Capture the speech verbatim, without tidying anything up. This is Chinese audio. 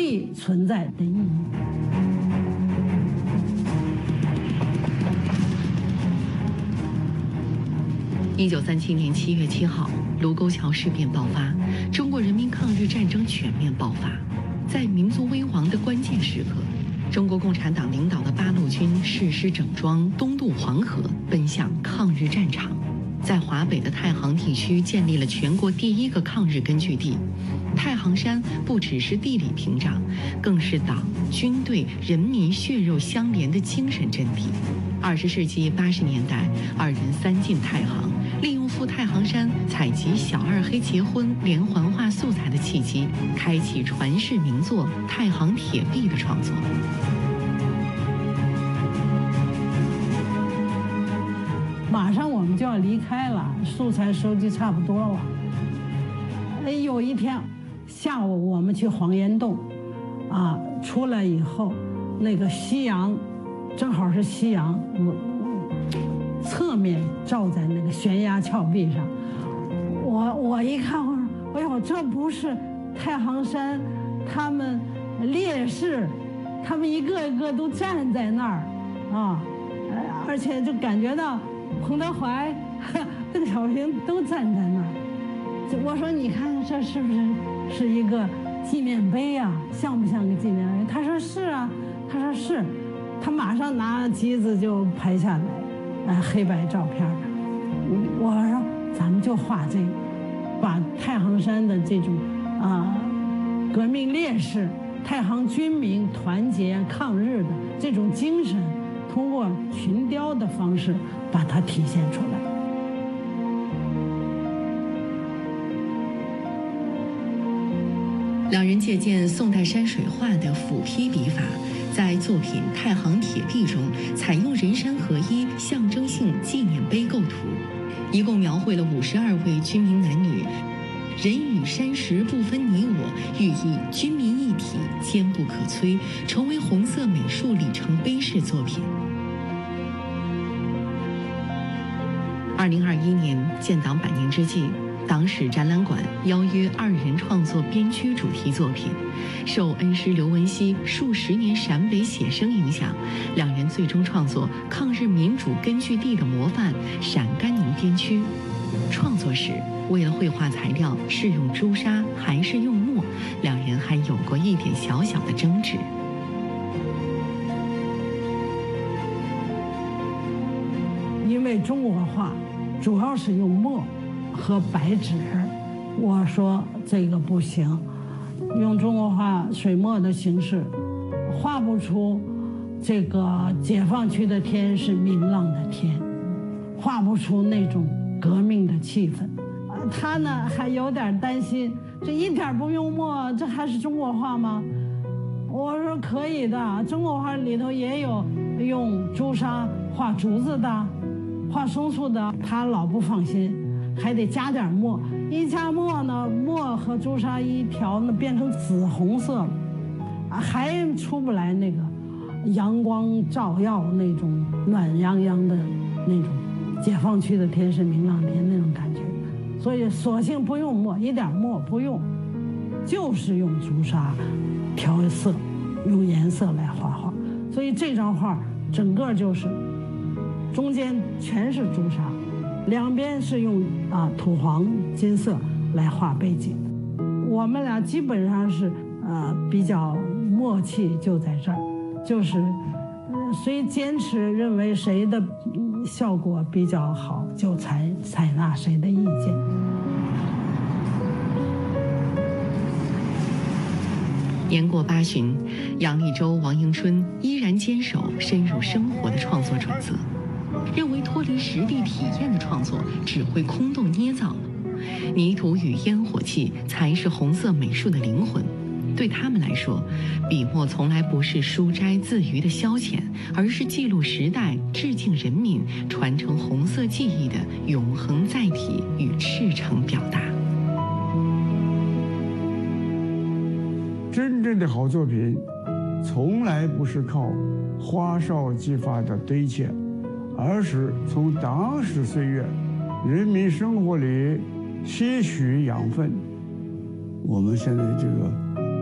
必存在的意义。 一九三七年七月七号，卢沟桥事变爆发，中国人民抗日战争全面爆发。在民族危亡的关键时刻，中国共产党领导的八路军誓师整装，东渡黄河，奔向抗日战场。在华北的太行地区建立了全国第一个抗日根据地。太行山不只是地理屏障，更是党、军队、人民血肉相连的精神阵地。二十世纪八十年代，二人三进太行，利用赴太行山采集小二黑结婚连环画素材的契机，开启传世名作《太行铁壁》的创作。 马上我们就要离开了，素材收集差不多了。哎，有一天下午我们去黄岩洞，啊，出来以后，那个夕阳，正好是夕阳，我侧面照在那个悬崖峭壁上。我我一看，我说，哎呦，这不是太行山，他们烈士，他们一个一个都站在那儿，啊，而且就感觉到。彭德怀、邓小平都站在那儿，我说：“你看这是不是是一个纪念碑啊？像不像个纪念碑？”他说：“是啊。”他说：“是。”他马上拿机子就拍下来，呃，黑白照片。我说：“咱们就画这个，把太行山的这种啊、呃、革命烈士、太行军民团结抗日的这种精神。”通过群雕的方式把它体现出来。 两人借鉴宋代山水画的斧劈笔法，在作品《太行铁壁》中采用人山合一、象征性纪念碑构图，一共描绘了五十二位军民男女，人与山石不分你我，寓意军民一体，坚不可摧，成为红色美术里程碑式作品。二零二一年建党百年之际，党史展览馆邀约二人创作边区主题作品。受恩师刘文熙数十年陕北写生影响，两人最终创作抗日民主根据地的模范陕甘宁边区。创作时，为了绘画材料是用朱砂还是用墨，两人还有过一点小小的争执。 因为中国画主要是用墨和白纸，我说这个不行，用中国画水墨的形式画不出这个解放区的天是明朗的天，画不出那种革命的气氛。他呢还有点担心，这一点不用墨，这还是中国画吗？我说可以的，中国画里头也有用朱砂画竹子的，画松树的。他老不放心，还得加点墨。一加墨呢，墨和朱砂一调呢，变成紫红色了，还出不来那个阳光照耀那种暖洋洋的那种解放区的天是明朗天那种感觉。所以索性不用墨，一点墨不用，就是用朱砂调色，用颜色来画画。所以这张画整个就是中间全是朱砂，两边是用啊土黄金色来画背景。我们俩基本上是呃比较默契，就在这儿，就是呃谁坚持认为谁的效果比较好，就采采纳谁的意见。 年过八旬，杨立洲、王迎春依然坚守深入生活的创作准则，认为脱离实地体验的创作只会空洞捏造，泥土与烟火气才是红色美术的灵魂。对他们来说，笔墨从来不是书斋自娱的消遣，而是记录时代、致敬人民、传承红色记忆的永恒载体与赤诚表达。 真正的好作品，从来不是靠花哨技法的堆砌，而是从当时岁月、人民生活里吸取养分。我们现在这个